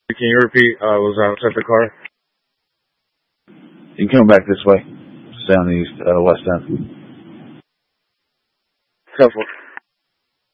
Can you repeat? I was outside the car. You can come back this way. Southeast, west end. 10-4.